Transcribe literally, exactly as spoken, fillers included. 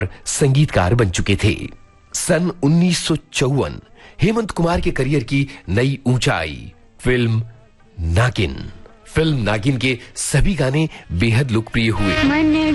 संगीतकार बन चुके थे। सन उन्नीस सौ चौवन हेमंत कुमार के करियर की नई ऊंचाई, फिल्म नागिन। फिल्म नागिन के सभी गाने बेहद लोकप्रिय हुए।